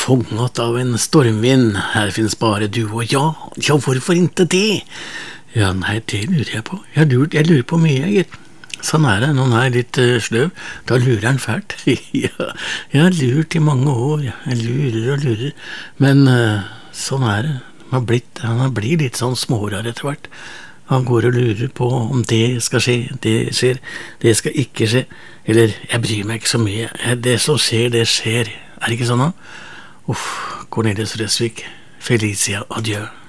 fångat av en stormvind. Her finnes bare du og ja. Ja, hvorfor ikke det? Ja, nei, det lurer jeg på. Jeg lurer på mye, gitt. Sånn det, når han litt sløv, da lurer han fælt. Ja, jeg har lurt i mange år, jeg lurer og lurer. Men sånn det. Han blir litt sånn smårar etter hvert. Han går og lurer på om det skal skje, det skjer, det skal ikke skje. Eller, jeg bryr meg ikke så mye. Det som skjer, det skjer. Det ikke sånn da? Cornelius Røsvik, Felicia, adjø.